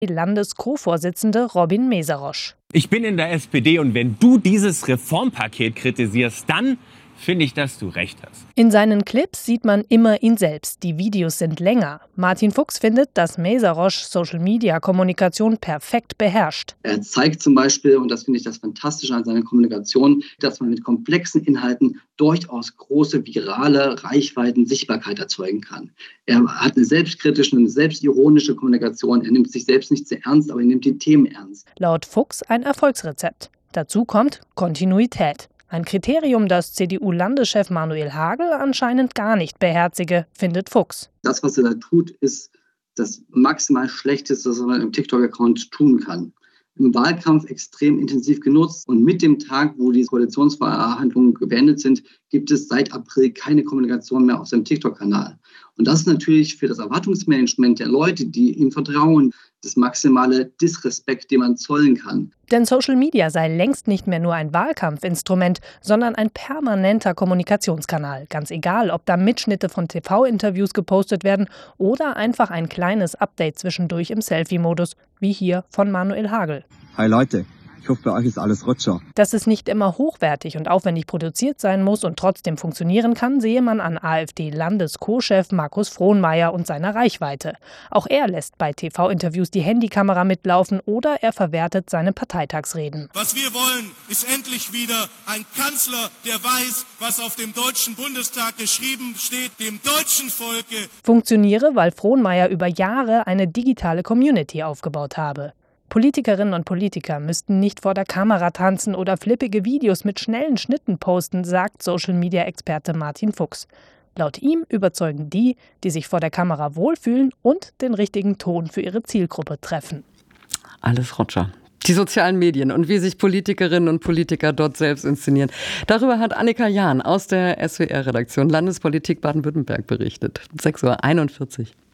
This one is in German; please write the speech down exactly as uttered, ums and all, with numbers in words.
Landes-Co-Vorsitzende Robin Meserosch. Ich bin in der S P D und wenn du dieses Reformpaket kritisierst, dann finde ich, dass du recht hast. In seinen Clips sieht man immer ihn selbst. Die Videos sind länger. Martin Fuchs findet, dass Meserosch Social-Media-Kommunikation perfekt beherrscht. Er zeigt zum Beispiel, und das finde ich das Fantastische an seiner Kommunikation, dass man mit komplexen Inhalten durchaus große virale Reichweiten, Sichtbarkeit erzeugen kann. Er hat eine selbstkritische, eine selbstironische Kommunikation. Er nimmt sich selbst nicht sehr ernst, aber er nimmt die Themen ernst. Laut Fuchs ein Erfolgsrezept. Dazu kommt Kontinuität. Ein Kriterium, das C D U-Landeschef Manuel Hagel anscheinend gar nicht beherzige, findet Fuchs. Das, was er da tut, ist das maximal Schlechteste, was man im TikTok-Account tun kann. Im Wahlkampf extrem intensiv genutzt und mit dem Tag, wo die Koalitionsverhandlungen beendet sind, gibt es seit April keine Kommunikation mehr auf seinem TikTok-Kanal. Und das ist natürlich für das Erwartungsmanagement der Leute, die ihm vertrauen, das maximale Disrespekt, den man zollen kann. Denn Social Media sei längst nicht mehr nur ein Wahlkampfinstrument, sondern ein permanenter Kommunikationskanal. Ganz egal, ob da Mitschnitte von T V-Interviews gepostet werden oder einfach ein kleines Update zwischendurch im Selfie-Modus, wie hier von Manuel Hagel. Hi Leute, ich hoffe, bei euch ist alles Rutscher. Dass es nicht immer hochwertig und aufwendig produziert sein muss und trotzdem funktionieren kann, sehe man an AfD-Landes-Co-Chef Markus Frohnmayer und seiner Reichweite. Auch er lässt bei T V-Interviews die Handykamera mitlaufen oder er verwertet seine Parteitagsreden. Was wir wollen, ist endlich wieder ein Kanzler, der weiß, was auf dem Deutschen Bundestag geschrieben steht, dem deutschen Volke. Funktioniere, weil Frohnmayer über Jahre eine digitale Community aufgebaut habe. Politikerinnen und Politiker müssten nicht vor der Kamera tanzen oder flippige Videos mit schnellen Schnitten posten, sagt Social-Media-Experte Martin Fuchs. Laut ihm überzeugen die, die sich vor der Kamera wohlfühlen und den richtigen Ton für ihre Zielgruppe treffen. Alles Roger. Die sozialen Medien und wie sich Politikerinnen und Politiker dort selbst inszenieren. Darüber hat Annika Jahn aus der S W R-Redaktion Landespolitik Baden-Württemberg berichtet. sechs Uhr einundvierzig.